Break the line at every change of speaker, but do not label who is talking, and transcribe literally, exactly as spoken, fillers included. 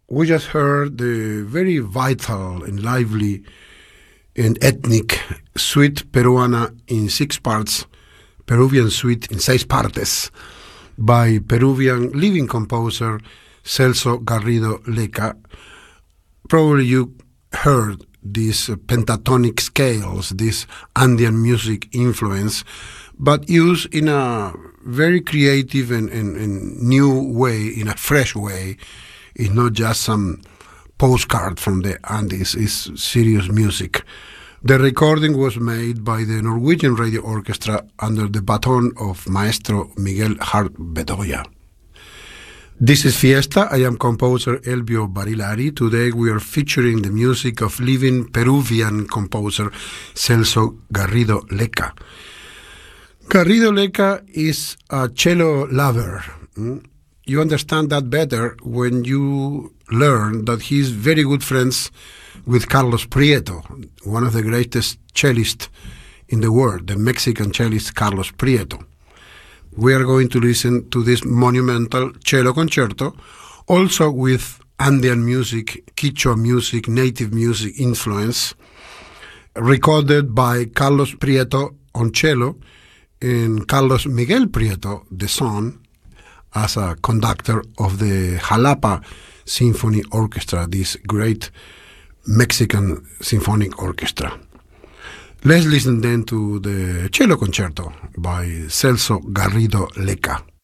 We just heard the very vital and lively and ethnic Suite Peruana in six parts, Peruvian Suite in seis partes, by Peruvian living composer Celso Garrido Leca. Probably you heard these pentatonic scales, this Andean music influence, but used in a very creative and, and, and new way, in a fresh way. It's not just some postcard from the Andes, it's serious music. The recording was made by the Norwegian Radio Orchestra under the baton of Maestro Miguel Hart Bedoya. This is Fiesta. I am composer Elvio Barilari. Today we are featuring the music of living Peruvian composer Celso Garrido Leca. Garrido Leca is a cello lover. You understand that better when you learn that he's very good friends with Carlos Prieto, one of the greatest cellists in the world, the Mexican cellist Carlos Prieto. We are going to listen to this monumental cello concerto, also with Andean music, Quichua music, native music influence, recorded by Carlos Prieto on cello and Carlos Miguel Prieto, the son, as a conductor of the Jalapa Symphony Orchestra, this great Mexican symphonic orchestra. Let's listen then to the cello concerto by Celso Garrido Leca.